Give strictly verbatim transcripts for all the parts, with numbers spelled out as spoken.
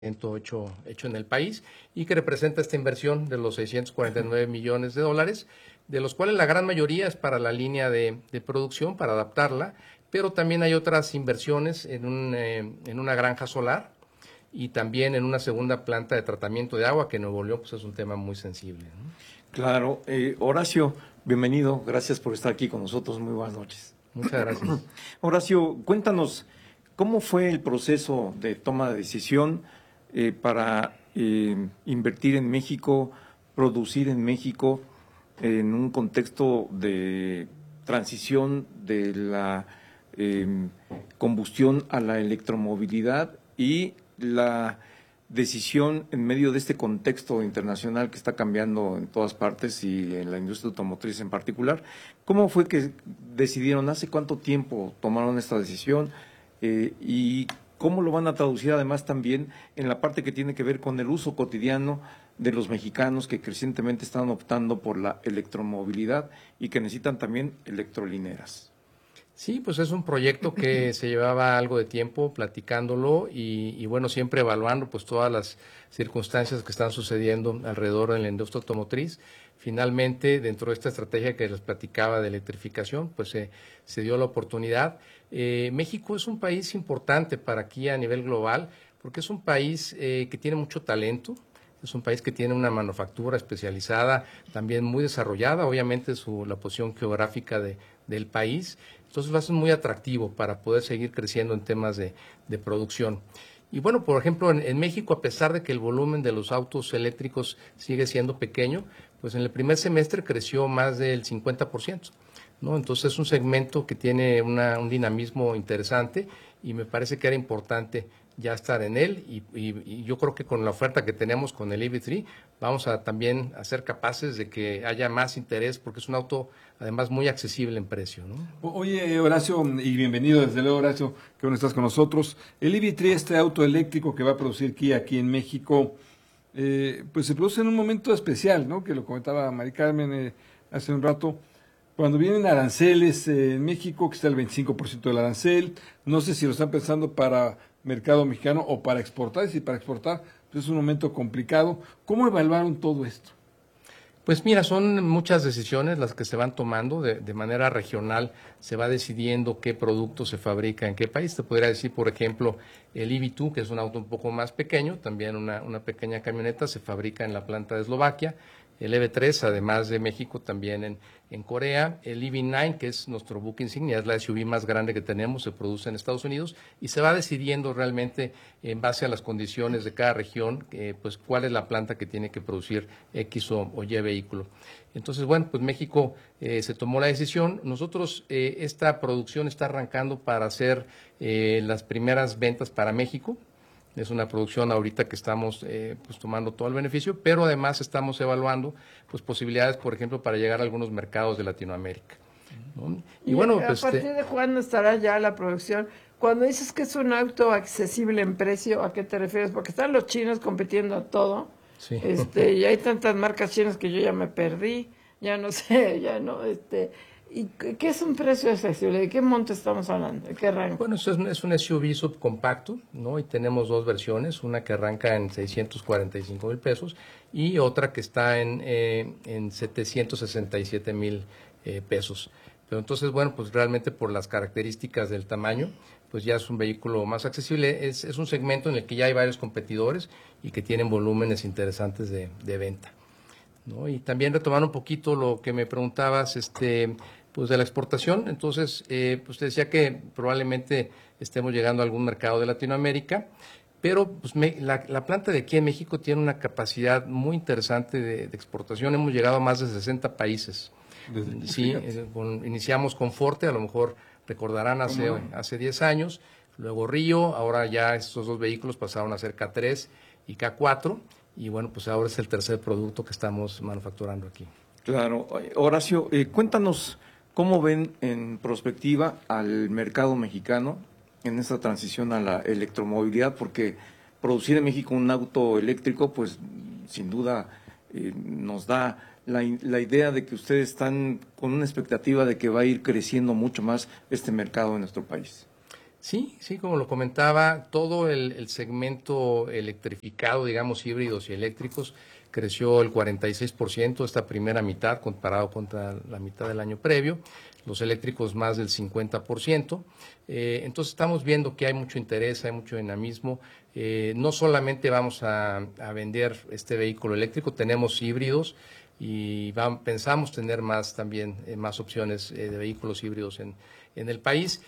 hecho, hecho en el país y que representa esta inversión de los seiscientos cuarenta y nueve millones de dólares, de los cuales la gran mayoría es para la línea de, de producción, para adaptarla, pero también hay otras inversiones en, un, eh, en una granja solar y también en una segunda planta de tratamiento de agua, que en Nuevo León pues, es un tema muy sensible, ¿no? Claro. Eh, Horacio, bienvenido, gracias por estar aquí con nosotros, muy buenas noches. Muchas gracias. Horacio, cuéntanos, ¿cómo fue el proceso de toma de decisión eh, para eh, invertir en México, producir en México, en un contexto de transición de la eh, combustión a la electromovilidad y la decisión en medio de este contexto internacional que está cambiando en todas partes y en la industria automotriz en particular? ¿Cómo fue que decidieron, hace cuánto tiempo tomaron esta decisión eh, y cómo lo van a traducir además también en la parte que tiene que ver con el uso cotidiano de los mexicanos que crecientemente están optando por la electromovilidad y que necesitan también electrolineras? Sí, pues es un proyecto que se llevaba algo de tiempo platicándolo y, y bueno, siempre evaluando pues todas las circunstancias que están sucediendo alrededor de la industria automotriz. Finalmente, dentro de esta estrategia que les platicaba de electrificación, pues se, se dio la oportunidad. Eh, México es un país importante para aquí a nivel global porque es un país eh, que tiene mucho talento. Es un país que tiene una manufactura especializada, también muy desarrollada, obviamente su, la posición geográfica de, del país. Entonces lo hace muy atractivo para poder seguir creciendo en temas de, de producción. Y bueno, por ejemplo, en, en México, a pesar de que el volumen de los autos eléctricos sigue siendo pequeño, pues en el primer semestre creció más del cincuenta por ciento, ¿no? Entonces es un segmento que tiene una, un dinamismo interesante y me parece que era importante ya estar en él y, y, y yo creo que con la oferta que tenemos con el E V tres vamos a también a ser capaces de que haya más interés porque es un auto además muy accesible en precio, ¿no? Oye, Horacio, y bienvenido desde luego, Horacio, que bueno estás con nosotros. El E V tres, este auto eléctrico que va a producir Kia aquí en México, eh, pues se produce en un momento especial, ¿no? Que lo comentaba Mari Carmen eh, hace un rato. Cuando vienen aranceles eh, en México, que está el veinticinco por ciento del arancel, no sé si lo están pensando para mercado mexicano o para exportar, y si para exportar, pues es un momento complicado. ¿Cómo evaluaron todo esto? Pues mira, son muchas decisiones las que se van tomando de, de manera regional, se va decidiendo qué producto se fabrica en qué país. Te podría decir, por ejemplo, el E V dos, que es un auto un poco más pequeño, también una, una pequeña camioneta, se fabrica en la planta de Eslovaquia. El E V tres, además de México, también en, en Corea. El E V nueve, que es nuestro buque insignia, es la S U V más grande que tenemos, se produce en Estados Unidos y se va decidiendo realmente en base a las condiciones de cada región, eh, pues cuál es la planta que tiene que producir X o, o Y vehículo. Entonces, bueno, pues México eh, se tomó la decisión. Nosotros, eh, esta producción está arrancando para hacer eh, las primeras ventas para México. Es una producción ahorita que estamos eh, pues tomando todo el beneficio, pero además estamos evaluando pues posibilidades, por ejemplo, para llegar a algunos mercados de Latinoamérica, ¿no? Y, y bueno, ¿a pues, partir de cuándo estará ya la producción? Cuando dices que es un auto accesible en precio, ¿a qué te refieres? Porque están los chinos compitiendo a todo, sí. este, y hay tantas marcas chinas que yo ya me perdí, ya no sé, ya no, este... ¿Y qué es un precio accesible? ¿De qué monto estamos hablando? ¿De qué rango? Bueno, eso es, es un S U V subcompacto, ¿no? Y tenemos dos versiones, una que arranca en seiscientos cuarenta y cinco mil pesos y otra que está en, eh, en setecientos sesenta y siete mil eh, pesos. Pero entonces, bueno, pues realmente por las características del tamaño, pues ya es un vehículo más accesible. Es, es un segmento en el que ya hay varios competidores y que tienen volúmenes interesantes de, de venta, ¿no? Y también retomar un poquito lo que me preguntabas, este... pues de la exportación. Entonces, eh, pues te decía que probablemente estemos llegando a algún mercado de Latinoamérica, pero pues me, la, la planta de aquí en México tiene una capacidad muy interesante de, de exportación. Hemos llegado a más de sesenta países. Desde sí, eh, con, iniciamos con Forte, a lo mejor recordarán hace, hace diez años, luego Río, ahora ya estos dos vehículos pasaron a ser K tres y K cuatro, y bueno, pues ahora es el tercer producto que estamos manufacturando aquí. Claro. Horacio, eh, cuéntanos ¿cómo ven en perspectiva al mercado mexicano en esta transición a la electromovilidad? Porque producir en México un auto eléctrico, pues sin duda eh, nos da la, la idea de que ustedes están con una expectativa de que va a ir creciendo mucho más este mercado en nuestro país. Sí, sí, como lo comentaba, todo el, el segmento electrificado, digamos híbridos y eléctricos, creció el cuarenta y seis por ciento esta primera mitad comparado contra la mitad del año previo, los eléctricos más del cincuenta por ciento. Eh, entonces estamos viendo que hay mucho interés, hay mucho dinamismo. Eh, no solamente vamos a, a vender este vehículo eléctrico, tenemos híbridos y vamos, pensamos tener más también, eh, más opciones eh, de vehículos híbridos en, en el país.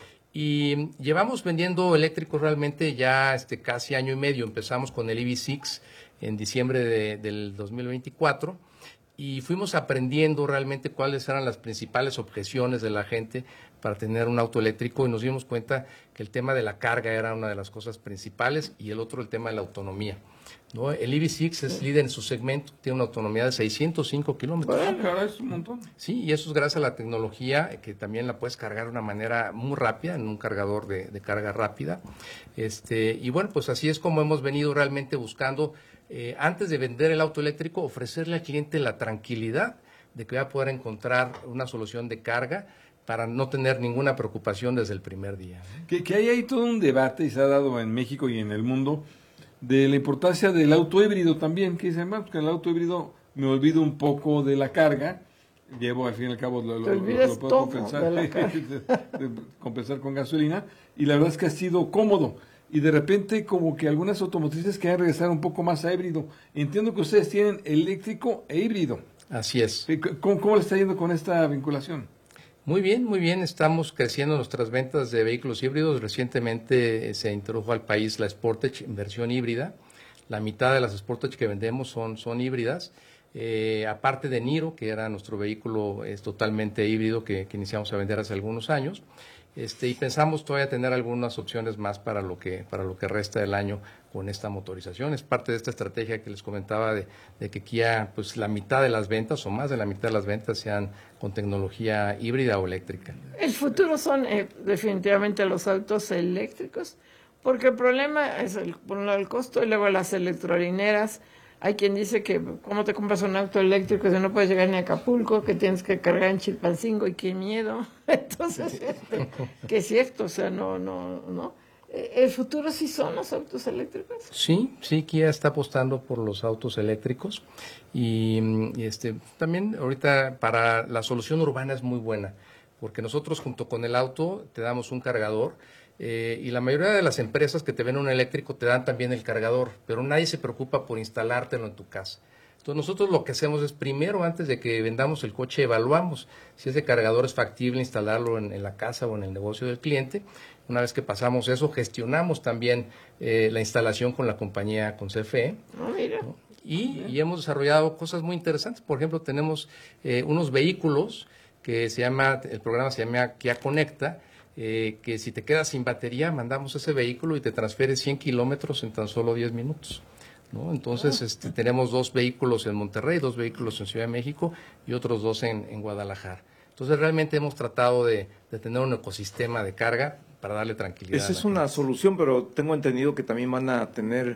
Y llevamos vendiendo eléctricos realmente ya este, casi año y medio. Empezamos con el E V seis en diciembre de, del dos mil veinticuatro y fuimos aprendiendo realmente cuáles eran las principales objeciones de la gente para tener un auto eléctrico y nos dimos cuenta que el tema de la carga era una de las cosas principales y el otro el tema de la autonomía, ¿no? El E V seis es líder en su segmento, tiene una autonomía de seiscientos cinco kilómetros. Bueno, claro, es un montón. Sí, y eso es gracias a la tecnología que también la puedes cargar de una manera muy rápida en un cargador de, de carga rápida. Este, y bueno, pues así es como hemos venido realmente buscando, eh, antes de vender el auto eléctrico, ofrecerle al cliente la tranquilidad de que va a poder encontrar una solución de carga para no tener ninguna preocupación desde el primer día, ¿no? Que, que hay ahí todo un debate y se ha dado en México y en el mundo de la importancia del auto híbrido también, que dicen, bueno, que el auto híbrido me olvido un poco de la carga, llevo al fin y al cabo lo, lo, lo, lo puedo compensar, de de, de, compensar con gasolina, y la verdad es que ha sido cómodo, y de repente como que algunas automotrices quieren regresar un poco más a híbrido. Entiendo que ustedes tienen eléctrico e híbrido. Así es. ¿Cómo, cómo le está yendo con esta vinculación? Muy bien, muy bien. Estamos creciendo nuestras ventas de vehículos híbridos. Recientemente eh, se introdujo al país la Sportage en versión híbrida. La mitad de las Sportage que vendemos son, son híbridas. Eh, aparte de Niro, que era nuestro vehículo es totalmente híbrido que, que iniciamos a vender hace algunos años. Este, y pensamos todavía tener algunas opciones más para lo que para lo que resta del año con esta motorización. Es parte de esta estrategia que les comentaba de, de que Kia, pues la mitad de las ventas o más de la mitad de las ventas sean con tecnología híbrida o eléctrica. El futuro son eh, definitivamente los autos eléctricos, porque el problema es el, por un lado el costo y luego las electrolineras. Hay quien dice que cómo te compras un auto eléctrico si no puedes llegar ni a Acapulco, que tienes que cargar en Chilpancingo y qué miedo. Entonces, este, que es cierto, o sea, no, no, no. ¿El futuro sí son los autos eléctricos? Sí, sí, Kia está apostando por los autos eléctricos y, y este también ahorita para la solución urbana es muy buena, porque nosotros junto con el auto te damos un cargador. Eh, y la mayoría de las empresas que te ven un eléctrico te dan también el cargador, pero nadie se preocupa por instalártelo en tu casa. Entonces nosotros lo que hacemos es primero, antes de que vendamos el coche, evaluamos si ese cargador es factible instalarlo en, en la casa o en el negocio del cliente. Una vez que pasamos eso, gestionamos también eh, la instalación con la compañía, con C F E. Oh, mira. ¿no? Y, y hemos desarrollado cosas muy interesantes. Por ejemplo, tenemos eh, unos vehículos que se llama, el programa se llama Kia Conecta, Eh, que si te quedas sin batería, mandamos ese vehículo y te transfiere cien kilómetros en tan solo diez minutos, ¿no? Entonces, este, tenemos dos vehículos en Monterrey, dos vehículos en Ciudad de México y otros dos en, en Guadalajara. Entonces, realmente hemos tratado de, de tener un ecosistema de carga para darle tranquilidad. Esa es una gente. Solución, pero tengo entendido que también van a tener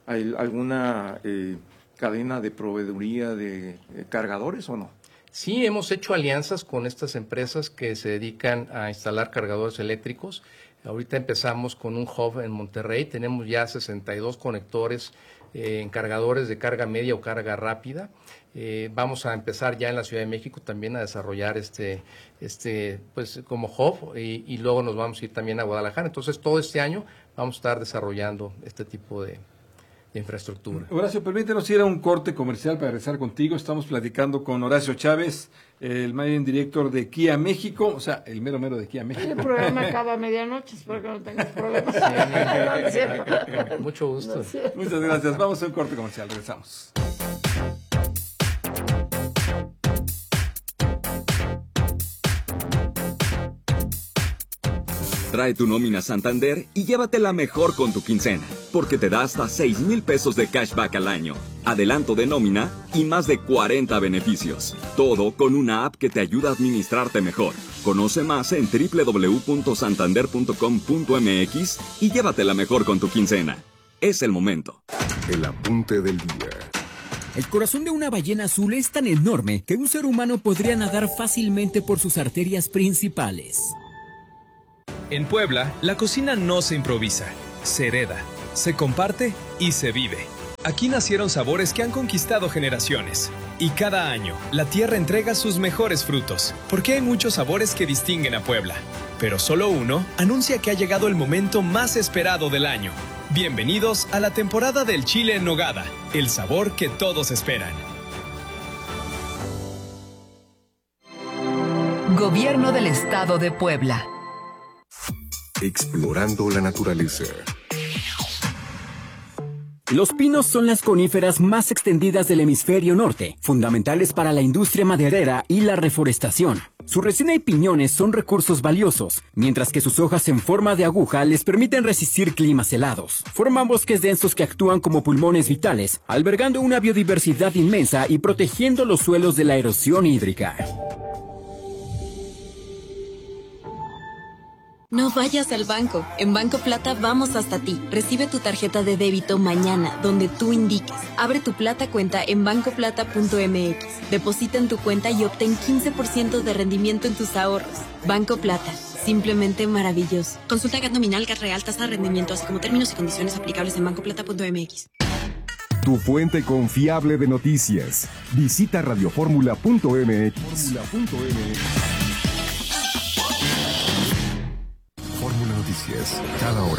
alguna eh, cadena de proveeduría de eh, cargadores, ¿o no? Sí, hemos hecho alianzas con estas empresas que se dedican a instalar cargadores eléctricos. Ahorita empezamos con un hub en Monterrey, tenemos ya sesenta y dos conectores eh, en cargadores de carga media o carga rápida. Eh, vamos a empezar ya en la Ciudad de México también a desarrollar este, este pues como hub y, y luego nos vamos a ir también a Guadalajara. Entonces todo este año vamos a estar desarrollando este tipo de infraestructura. Horacio, permítenos ir a un corte comercial para regresar contigo. Estamos platicando con Horacio Chávez, el managing director de Kia México, o sea, el mero mero de Kia México. El programa acaba a medianoche, espero que no tengas problemas. Sí, mucho gusto. No, muchas gracias. Vamos a un corte comercial, regresamos. Trae tu nómina Santander y llévatela mejor con tu quincena, porque te da hasta seis mil pesos de cashback al año, adelanto de nómina y más de cuarenta beneficios. Todo con una app que te ayuda a administrarte mejor. Conoce más en doble u doble u doble u punto santander punto com punto m x y llévatela mejor con tu quincena. Es el momento. El apunte del día. El corazón de una ballena azul es tan enorme que un ser humano podría nadar fácilmente por sus arterias principales. En Puebla, la cocina no se improvisa, se hereda, se comparte y se vive. Aquí nacieron sabores que han conquistado generaciones. Y cada año, la tierra entrega sus mejores frutos, porque hay muchos sabores que distinguen a Puebla. Pero solo uno anuncia que ha llegado el momento más esperado del año. Bienvenidos a la temporada del chile en nogada, el sabor que todos esperan. Gobierno del Estado de Puebla. Explorando la naturaleza. Los pinos son las coníferas más extendidas del hemisferio norte, fundamentales para la industria maderera y la reforestación. Su resina y piñones son recursos valiosos, mientras que sus hojas en forma de aguja les permiten resistir climas helados. Forman bosques densos que actúan como pulmones vitales, albergando una biodiversidad inmensa y protegiendo los suelos de la erosión hídrica. No vayas al banco. En Banco Plata vamos hasta ti. Recibe tu tarjeta de débito mañana, donde tú indiques. Abre tu Plata cuenta en banco plata punto m x. Deposita en tu cuenta y obtén quince por ciento de rendimiento en tus ahorros. Banco Plata. Simplemente maravilloso. Consulta G A T nominal, G A T real, tasa de rendimiento, así como términos y condiciones aplicables en banco plata punto m x. Tu fuente confiable de noticias. Visita radio fórmula punto m x. Fórmula Noticias, cada hora.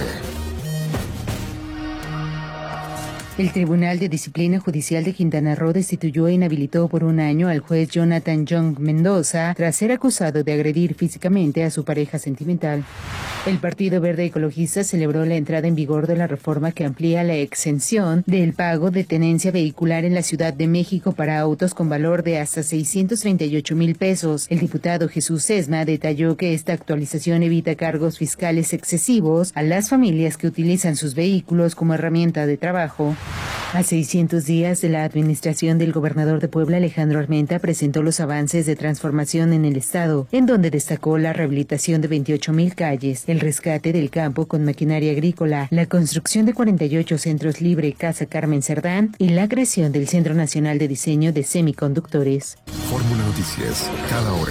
El Tribunal de Disciplina Judicial de Quintana Roo destituyó e inhabilitó por un año al juez Jonathan Young Mendoza tras ser acusado de agredir físicamente a su pareja sentimental. El Partido Verde Ecologista celebró la entrada en vigor de la reforma que amplía la exención del pago de tenencia vehicular en la Ciudad de México para autos con valor de hasta seiscientos treinta y ocho mil pesos. El diputado Jesús Sesma detalló que esta actualización evita cargos fiscales excesivos a las familias que utilizan sus vehículos como herramienta de trabajo. A seiscientos días de la administración del gobernador de Puebla, Alejandro Armenta, presentó los avances de transformación en el estado, en donde destacó la rehabilitación de veintiocho mil calles, el rescate del campo con maquinaria agrícola, la construcción de cuarenta y ocho centros libre Casa Carmen Cerdán y la creación del Centro Nacional de Diseño de Semiconductores. Fórmula Noticias, cada hora.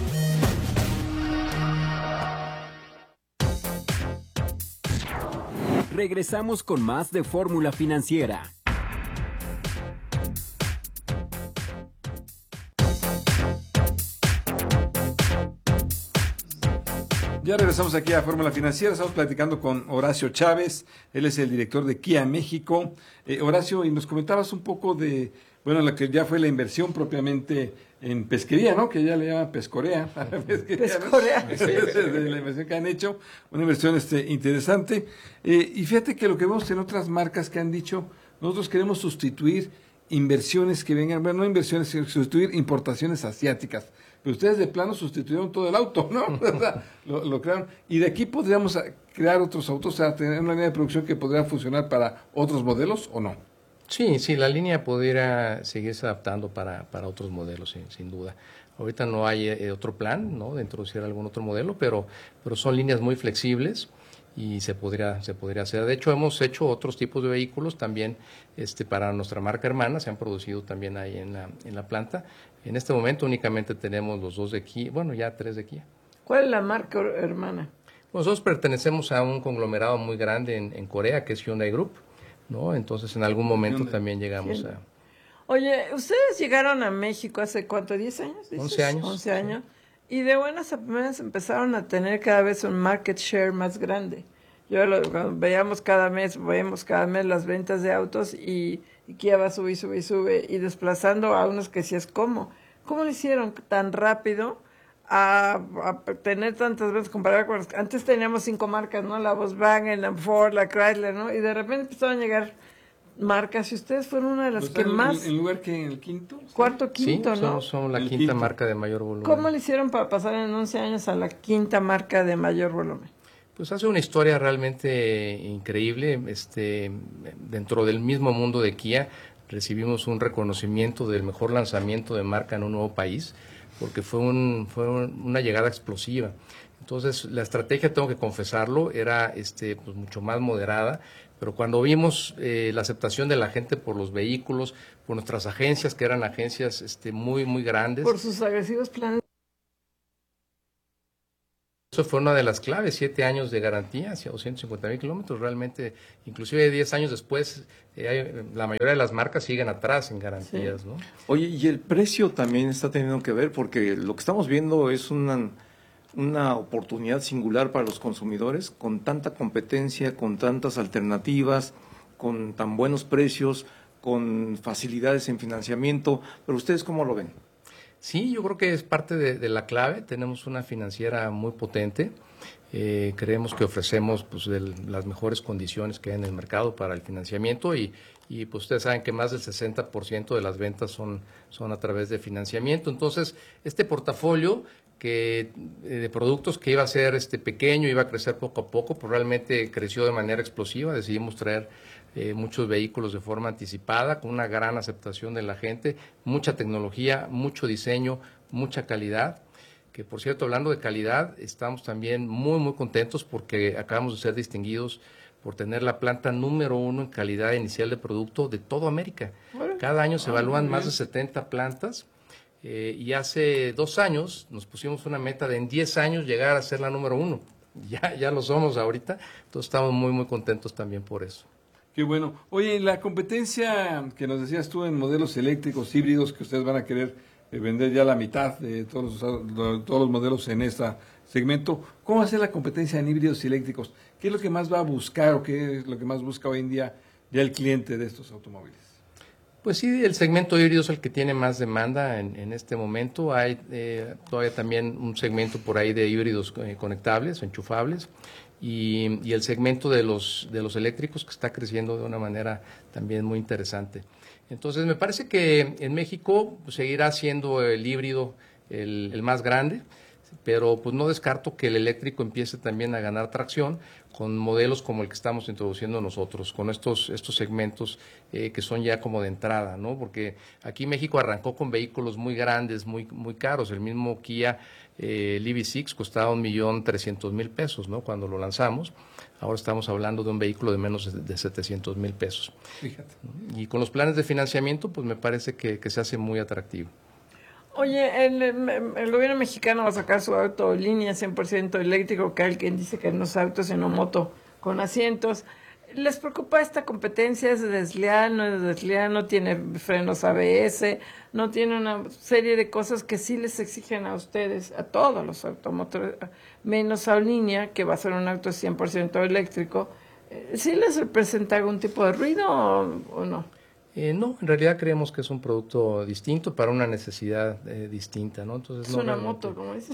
Regresamos con más de Fórmula Financiera. Ya regresamos aquí a Fórmula Financiera, estamos platicando con Horacio Chávez, él es el director de Kia México. Eh, Horacio, y nos comentabas un poco de, bueno, lo que ya fue la inversión propiamente en pesquería, ¿no? Que ya le llaman pescorea. Pescorea. ¿No? De la inversión que han hecho, una inversión este, interesante. Eh, y fíjate que lo que vemos en otras marcas que han dicho, nosotros queremos sustituir inversiones que vengan, bueno, no inversiones, sino sustituir importaciones asiáticas. Pero ustedes de plano sustituyeron todo el auto, ¿no? lo, lo crearon. Y de aquí podríamos crear otros autos, o sea, tener una línea de producción que podría funcionar para otros modelos o no. Sí, sí, la línea pudiera seguirse adaptando para, para otros modelos, sin, sin duda. Ahorita no hay eh, otro plan, ¿no?, de introducir algún otro modelo, pero, pero son líneas muy flexibles y se podría, se podría hacer. De hecho, hemos hecho otros tipos de vehículos también este, para nuestra marca hermana, se han producido también ahí en la, en la planta. En este momento únicamente tenemos los dos de Kia, bueno, ya tres de Kia. ¿Cuál es la marca hermana? Nosotros pertenecemos a un conglomerado muy grande en, en Corea, que es Hyundai Group, ¿no? Entonces, en algún momento Hyundai. También llegamos Hyundai. a... Oye, ¿ustedes llegaron a México hace cuánto? ¿diez años? ¿dices? once años. once años. Y de buenas a primeras empezaron a tener cada vez un market share más grande. Yo lo, veíamos cada mes, veíamos cada mes las ventas de autos y, y Kia va sube y sube y sube y desplazando a unos que decías, ¿cómo? ¿Cómo lo hicieron tan rápido a, a tener tantas ventas comparado con las... Antes teníamos cinco marcas, ¿no? La Volkswagen, la Ford, la Chrysler, ¿no? Y de repente empezaron a llegar marcas y ustedes fueron una de las que en, más... ¿En lugar que en el quinto? Cuarto, quinto, sí, ¿no? somos, somos la el quinta quinto. marca de mayor volumen. ¿Cómo le hicieron para pasar en once años a la quinta marca de mayor volumen? Pues hace una historia realmente increíble. Este, dentro del mismo mundo de Kia recibimos un reconocimiento del mejor lanzamiento de marca en un nuevo país, porque fue, un, fue una llegada explosiva. Entonces, la estrategia, tengo que confesarlo, era este, pues, mucho más moderada, pero cuando vimos eh, la aceptación de la gente por los vehículos, por nuestras agencias, que eran agencias este, muy, muy grandes. Por sus agresivos planes. Eso fue una de las claves, siete años de garantía, hacia doscientos cincuenta mil kilómetros, realmente, inclusive diez años después, eh, hay, la mayoría de las marcas siguen atrás en garantías, sí. ¿no? Oye, y el precio también está teniendo que ver, porque lo que estamos viendo es una, una oportunidad singular para los consumidores, con tanta competencia, con tantas alternativas, con tan buenos precios, con facilidades en financiamiento, pero ¿ustedes cómo lo ven? Sí, yo creo que es parte de, de la clave. Tenemos una financiera muy potente. Eh, creemos que ofrecemos pues, de las mejores condiciones que hay en el mercado para el financiamiento y, y pues ustedes saben que más del sesenta por ciento de las ventas son, son a través de financiamiento. Entonces, este portafolio que eh, de productos que iba a ser este pequeño, iba a crecer poco a poco, pues realmente creció de manera explosiva. Decidimos traer Eh, muchos vehículos de forma anticipada, con una gran aceptación de la gente, mucha tecnología, mucho diseño, mucha calidad, que por cierto, hablando de calidad, estamos también muy, muy contentos porque acabamos de ser distinguidos por tener la planta número uno en calidad inicial de producto de toda América. Cada año se evalúan más de setenta plantas eh, y hace dos años nos pusimos una meta de en diez años llegar a ser la número uno. Ya, ya lo somos ahorita, entonces estamos muy, muy contentos también por eso. Qué bueno. Oye, la competencia que nos decías tú en modelos eléctricos híbridos que ustedes van a querer eh, vender ya la mitad de todos los, de todos los modelos en este segmento, ¿cómo va a ser la competencia en híbridos y eléctricos? ¿Qué es lo que más va a buscar o qué es lo que más busca hoy en día ya el cliente de estos automóviles? Pues sí, el segmento híbrido es el que tiene más demanda en, en este momento. Hay eh, todavía también un segmento por ahí de híbridos eh, conectables, enchufables. Y, y el segmento de los de los eléctricos que está creciendo de una manera también muy interesante. Entonces me parece que en México pues, seguirá siendo el híbrido el, el más grande, pero pues no descarto que el eléctrico empiece también a ganar tracción con modelos como el que estamos introduciendo nosotros, con estos estos segmentos eh, que son ya como de entrada, ¿no? Porque aquí México arrancó con vehículos muy grandes, muy muy caros. El mismo Kia eh, el E V seis costaba un millón trescientos mil pesos, ¿no? Cuando lo lanzamos. Ahora estamos hablando de un vehículo de menos de setecientos mil pesos. Fíjate. Y con los planes de financiamiento, pues me parece que, que se hace muy atractivo. Oye, el, el gobierno mexicano va a sacar su auto línea cien por ciento eléctrico, que hay quien dice que no es auto, sino moto con asientos. ¿Les preocupa esta competencia? ¿Es desleal? ¿No es desleal? ¿No tiene frenos A B S? ¿No tiene una serie de cosas que sí les exigen a ustedes, a todos los automotores, menos a línea, que va a ser un auto cien por ciento eléctrico? ¿Sí les representa algún tipo de ruido o, o no? Eh, no, en realidad creemos que es un producto distinto para una necesidad eh, distinta, ¿no? Entonces, es no una realmente... moto, como dices.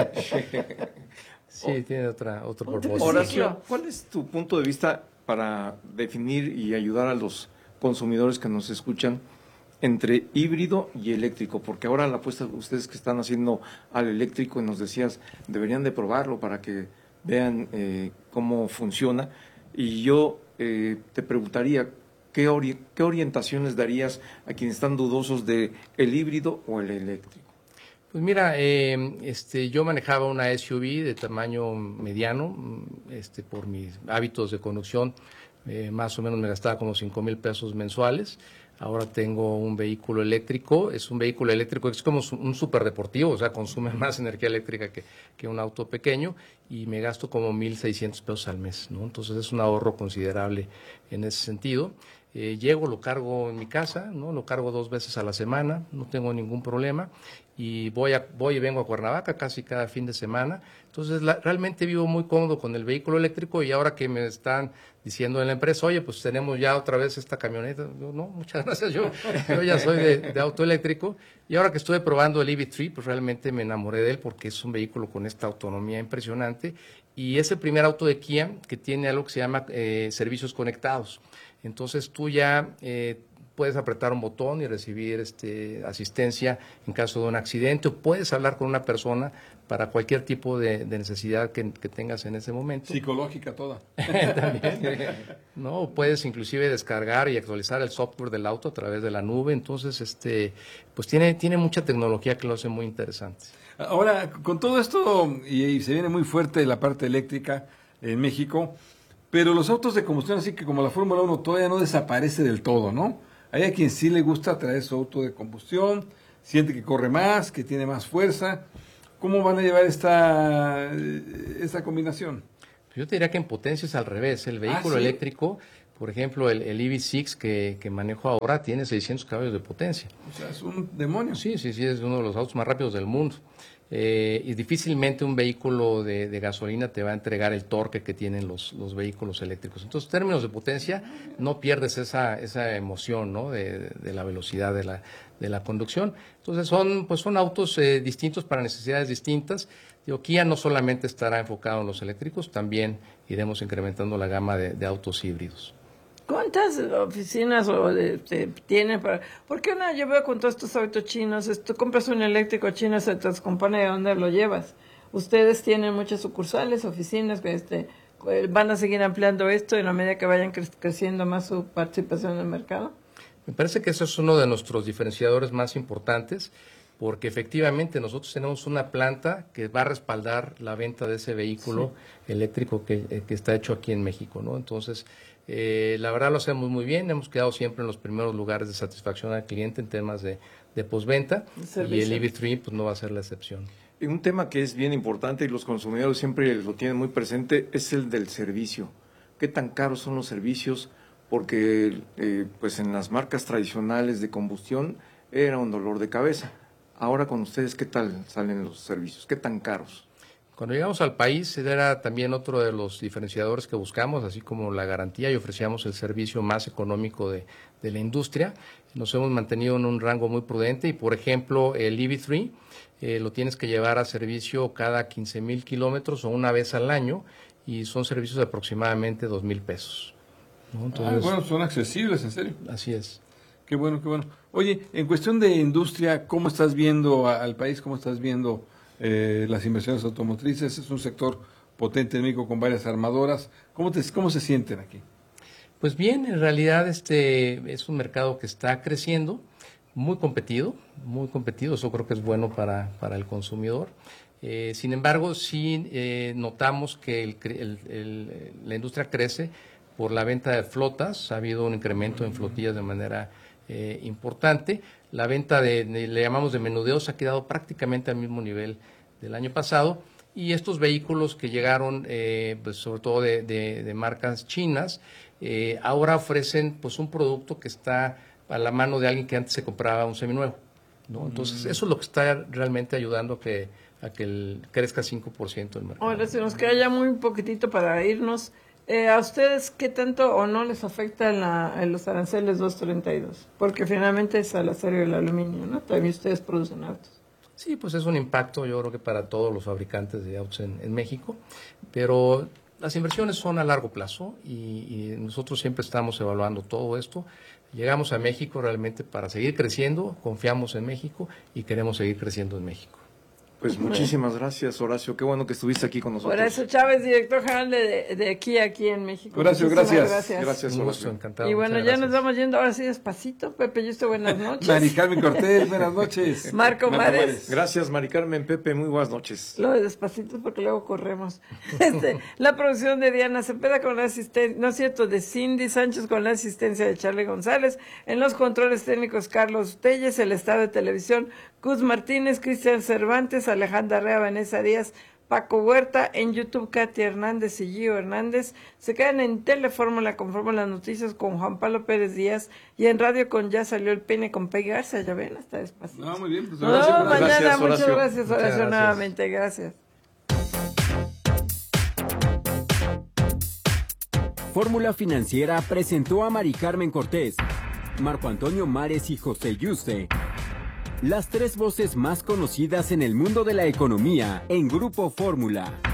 Sí, oh. tiene otra, otro propósito. Horacio, ¿cuál es tu punto de vista para definir y ayudar a los consumidores que nos escuchan entre híbrido y eléctrico? Porque ahora la apuesta, ustedes que están haciendo al eléctrico, y nos decías, deberían de probarlo para que vean eh, cómo funciona. Y yo eh, te preguntaría, ¿qué, ori ¿qué orientaciones darías a quienes están dudosos de el híbrido o el eléctrico? Pues mira, eh, este, yo manejaba una S U V de tamaño mediano, este, por mis hábitos de conducción, eh, más o menos me gastaba como cinco mil pesos mensuales. Ahora tengo un vehículo eléctrico, es un vehículo eléctrico, es como un superdeportivo, o sea, consume más energía eléctrica que, que un auto pequeño y me gasto como mil seiscientos pesos al mes, ¿no? Entonces es un ahorro considerable en ese sentido. Eh, llego, lo cargo en mi casa, ¿no? Lo cargo dos veces a la semana, no tengo ningún problema y voy a, voy y vengo a Cuernavaca casi cada fin de semana. Entonces la, realmente vivo muy cómodo con el vehículo eléctrico y ahora que me están diciendo en la empresa, oye, pues tenemos ya otra vez esta camioneta, yo, no, muchas gracias, yo, yo ya soy de, de auto eléctrico y ahora que estuve probando el E V tres, pues realmente me enamoré de él porque es un vehículo con esta autonomía impresionante y es el primer auto de Kia que tiene algo que se llama eh, servicios conectados. Entonces tú ya eh, puedes apretar un botón y recibir este, asistencia en caso de un accidente o puedes hablar con una persona para cualquier tipo de, de necesidad que, que tengas en ese momento. Psicológica toda. También. No, puedes inclusive descargar y actualizar el software del auto a través de la nube. Entonces, este, pues tiene, tiene mucha tecnología que lo hace muy interesante. Ahora, con todo esto, y, y se viene muy fuerte la parte eléctrica en México, pero los autos de combustión, así que como la Fórmula uno todavía no desaparece del todo, ¿no? Hay a quien sí le gusta traer su auto de combustión, siente que corre más, que tiene más fuerza. ¿Cómo van a llevar esta, esta combinación? Yo te diría que en potencia es al revés. El vehículo ¿Ah, sí? eléctrico, por ejemplo, el, el E V seis que, que manejo ahora tiene seiscientos caballos de potencia. O sea, es un demonio. Sí, sí, sí, es uno de los autos más rápidos del mundo. Eh, y difícilmente un vehículo de, de gasolina te va a entregar el torque que tienen los, los vehículos eléctricos. Entonces, en términos de potencia, no pierdes esa, esa emoción, ¿no? de, de la velocidad de la, de la conducción. Entonces, son, pues son autos eh, distintos para necesidades distintas. Digo, Kia no solamente estará enfocado en los eléctricos, también iremos incrementando la gama de, de autos híbridos. ¿Cuántas oficinas o de, de, tiene para...? Porque una, yo veo con todos estos autos chinos, tú compras un eléctrico chino, se te descompone, ¿de dónde lo llevas? Ustedes tienen muchas sucursales, oficinas, que este, van a seguir ampliando esto en la medida que vayan cre- creciendo más su participación en el mercado. Me parece que eso es uno de nuestros diferenciadores más importantes, porque efectivamente nosotros tenemos una planta que va a respaldar la venta de ese vehículo sí. eléctrico que, que está hecho aquí en México, ¿no? Entonces, eh, la verdad lo hacemos muy bien, hemos quedado siempre en los primeros lugares de satisfacción al cliente en temas de, de postventa, y el E V tres pues no va a ser la excepción. Y un tema que es bien importante y los consumidores siempre lo tienen muy presente es el del servicio. ¿Qué tan caros son los servicios? Porque eh, pues en las marcas tradicionales de combustión era un dolor de cabeza. Ahora con ustedes, ¿qué tal salen los servicios? ¿Qué tan caros? Cuando llegamos al país era también otro de los diferenciadores que buscamos, así como la garantía, y ofrecíamos el servicio más económico de, de la industria. Nos hemos mantenido en un rango muy prudente y, por ejemplo, el E V tres eh, lo tienes que llevar a servicio cada quince mil kilómetros o una vez al año, y son servicios de aproximadamente dos mil pesos, ¿no? Entonces, ah, bueno, son accesibles, en serio. Así es. Qué bueno, qué bueno. Oye, en cuestión de industria, ¿cómo estás viendo a, al país? ¿Cómo estás viendo eh, las inversiones automotrices? Es un sector potente en México con varias armadoras. ¿Cómo, te, cómo se sienten aquí? Pues bien, en realidad este es un mercado que está creciendo, muy competido, muy competido. Eso creo que es bueno para, para el consumidor. Eh, sin embargo, sí eh, notamos que el, el, el, la industria crece por la venta de flotas. Ha habido un incremento en flotillas de manera Eh, importante. La venta de, de, le llamamos de menudeos, ha quedado prácticamente al mismo nivel del año pasado, y estos vehículos que llegaron, eh, pues sobre todo de, de, de marcas chinas, eh, ahora ofrecen pues un producto que está a la mano de alguien que antes se compraba un seminuevo, ¿no? Entonces, mm. eso es lo que está realmente ayudando a que, a que el, crezca cinco por ciento el mercado. Ahora, se nos queda ya muy poquitito para irnos. Eh, ¿A ustedes qué tanto o no les afecta la, en los aranceles doscientos treinta y dos? Porque finalmente es al acero y el aluminio, ¿no? También ustedes producen autos. Sí, pues es un impacto, yo creo que para todos los fabricantes de autos en, en México, pero las inversiones son a largo plazo y, y nosotros siempre estamos evaluando todo esto. Llegamos a México realmente para seguir creciendo, confiamos en México y queremos seguir creciendo en México. Pues muchísimas gracias, Horacio. Qué bueno que estuviste aquí con nosotros. Horacio Chávez, director general de, de Kia aquí en México. Horacio, gracias. Gracias, gracias Un Horacio. gusto, encantado. Y bueno, ya gracias. nos vamos yendo ahora sí despacito. Pepe Yuste, buenas noches. Mari Carmen Cortés, buenas noches. Marco Mares. Gracias, Mari Carmen, Pepe, muy buenas noches. Lo de despacito porque luego corremos. Este, la producción de Diana Cepeda con la asistencia, no es cierto, de Cindy Sánchez con la asistencia de Charlie González. En los controles técnicos, Carlos Telles, el estado de televisión, Cus Martínez, Cristian Cervantes, Alejandra Rea, Vanessa Díaz, Paco Huerta, en YouTube Katia Hernández y Gio Hernández. Se quedan en Telefórmula con Fórmula Noticias con Juan Pablo Pérez Díaz, y en radio con Ya Salió el Peine con Peggy Garza. Ya ven, hasta despacito. No, muy bien. Pues, no, gracias, mañana, gracias, muchas Horacio. gracias, Horacio, Muchas gracias. nuevamente, gracias. Fórmula Financiera presentó a Mari Carmen Cortés, Marco Antonio Mares y José Yuste, las tres voces más conocidas en el mundo de la economía en Grupo Fórmula.